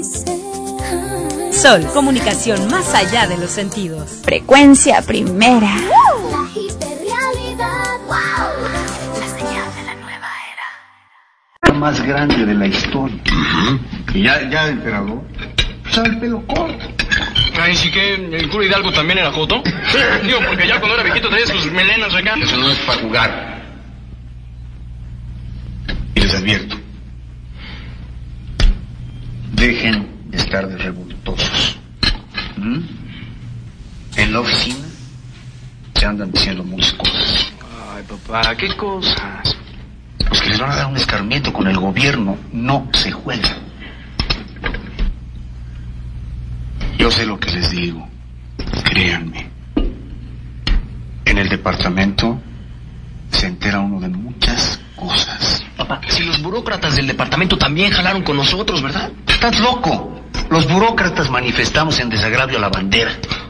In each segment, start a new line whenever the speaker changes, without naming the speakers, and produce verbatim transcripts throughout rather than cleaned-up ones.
Sol, comunicación más allá de los sentidos.
Frecuencia primera.
La hiperrealidad. Wow. La señal de la nueva era.
La más grande de la historia. Uh-huh. Y ya, ya, emperador, usaba el pelo corto.
Ay, sí que el cura Hidalgo también era joto. Sí. Digo, porque ya cuando era viejito traía sus melenas acá.
Eso no es para jugar. Y les advierto. Dejen de estar de revoltosos. ¿Mm? En la oficina se andan diciendo muchas cosas.
Ay, papá, ¿qué cosas?
Pues que les van a dar un escarmiento con el gobierno. No se juega. Yo sé lo que les digo. Créanme. En el departamento se entera uno de muchas cosas.
Papá, si los burócratas del departamento también jalaron con nosotros, ¿verdad?
Estás loco. Los burócratas manifestamos en desagravio a la bandera.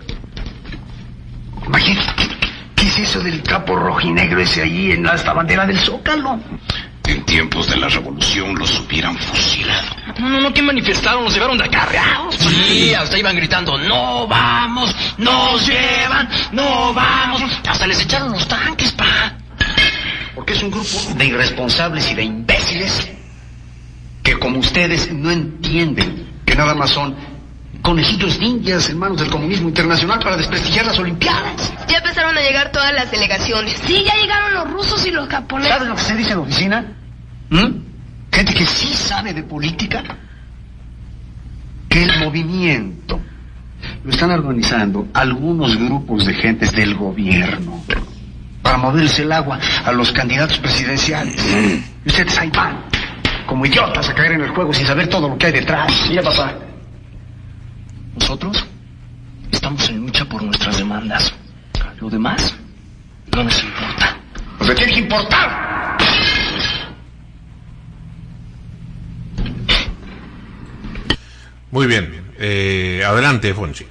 Imagínate, ¿qué es eso del capo rojinegro ese allí en esta bandera del Zócalo?
En tiempos de la revolución los hubieran fusilado.
No, no, no, ¿qué manifestaron? Los llevaron de acarreados. Sí, hasta iban gritando, no vamos, nos llevan, no vamos. Hasta les echaron los tanques, pa.
Porque es un grupo de irresponsables y de imbéciles que, como ustedes, no entienden que nada más son conejitos ninjas en manos del comunismo internacional para desprestigiar las Olimpiadas.
Ya empezaron a llegar todas las delegaciones. Sí, ya llegaron los rusos y los japoneses.
¿Saben lo que se dice en la oficina? ¿Mm? Gente que sí sabe de política. Que el movimiento lo están organizando algunos grupos de gentes del gobierno para moverse el agua a los candidatos presidenciales. Y ustedes ahí van, como idiotas, a caer en el juego sin saber todo lo que hay detrás. Mira, papá.
Nosotros estamos en lucha por nuestras demandas. Lo demás no nos importa.
Pues me tiene que importar.
Muy bien. Eh, adelante, Fonchi.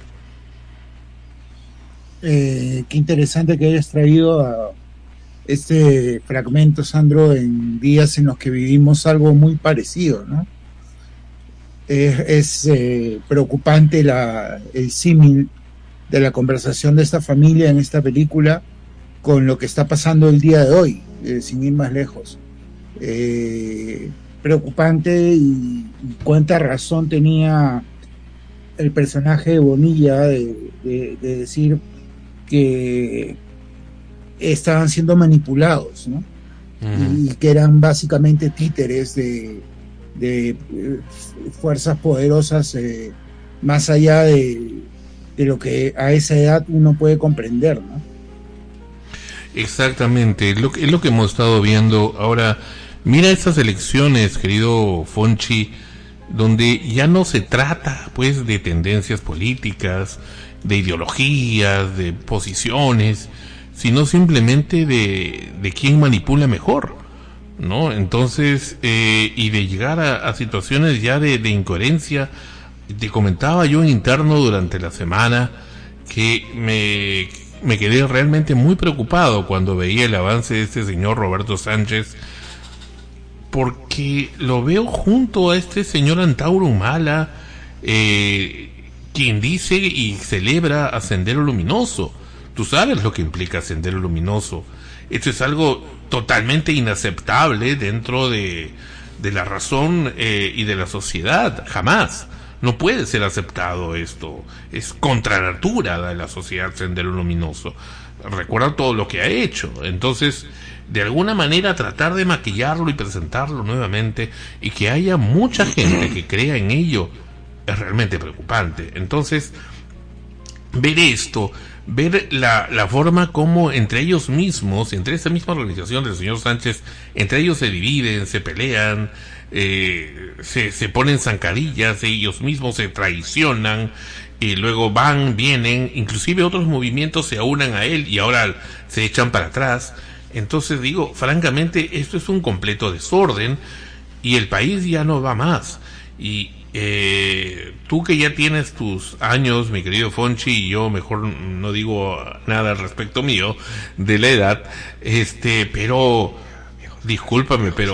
Eh, qué interesante que hayas traído a este fragmento, Sandro, en días en los que vivimos algo muy parecido, ¿no? Es, es eh, preocupante la, el símil de la conversación de esta familia en esta película con lo que está pasando el día de hoy, eh, sin ir más lejos. Eh, preocupante y, y cuánta razón tenía el personaje de Bonilla de, de, de decir que estaban siendo manipulados, ¿no? Uh-huh. Y que eran básicamente títeres de, de eh, fuerzas poderosas eh, más allá de, de lo que a esa edad uno puede comprender, ¿no?
Exactamente, es lo, es lo que hemos estado viendo. Ahora, mira estas elecciones, querido Fonchi, donde ya no se trata pues de tendencias políticas, de ideologías, de posiciones, sino simplemente de, de quién manipula mejor, ¿no? Entonces, eh, y de llegar a, a situaciones ya de, de incoherencia. Te comentaba yo en interno durante la semana que me, me quedé realmente muy preocupado cuando veía el avance de este señor Roberto Sánchez, porque lo veo junto a este señor Antauro Humala, eh, quien dice y celebra a Sendero Luminoso. Tú sabes lo que implica Sendero Luminoso. Esto es algo totalmente inaceptable dentro de, de la razón eh, y de la sociedad. Jamás. No puede ser aceptado esto. Es contra natura de la sociedad Sendero Luminoso. Recuerda todo lo que ha hecho. Entonces, de alguna manera tratar de maquillarlo y presentarlo nuevamente y que haya mucha gente que crea en ello es realmente preocupante. Entonces, ver esto, ver la, la forma como entre ellos mismos, entre esa misma organización del señor Sánchez, entre ellos se dividen, se pelean, eh, se, se ponen zancadillas, ellos mismos se traicionan, y luego van, vienen, inclusive otros movimientos se aunan a él y ahora se echan para atrás. Entonces digo, francamente, esto es un completo desorden y el país ya no va más. Y eh, tú que ya tienes tus años, mi querido Fonchi, y yo mejor no digo nada al respecto mío de la edad, este, pero discúlpame, pero